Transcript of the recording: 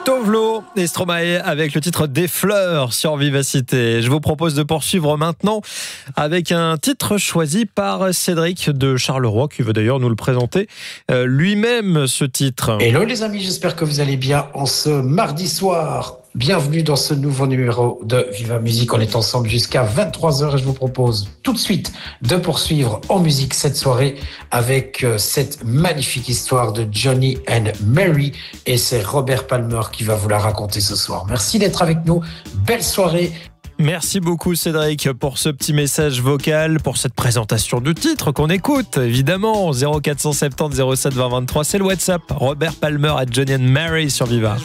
Tovlo et Stromae avec le titre Des fleurs sur Vivacité. Je vous propose de poursuivre maintenant avec un titre choisi par Cédric de Charleroi, qui veut d'ailleurs nous le présenter lui-même, ce titre. Hello les amis, j'espère que vous allez bien en ce mardi soir. Bienvenue dans ce nouveau numéro de Viva Musique. On est ensemble jusqu'à 23h et je vous propose tout de suite de poursuivre en musique cette soirée avec cette magnifique histoire de Johnny and Mary, et c'est Robert Palmer qui va vous la raconter ce soir. Merci d'être avec nous. Belle soirée. Merci beaucoup Cédric pour ce petit message vocal, pour cette présentation du titre qu'on écoute évidemment. 0470 07 20 23, c'est le WhatsApp. Robert Palmer à Johnny and Mary sur Viva.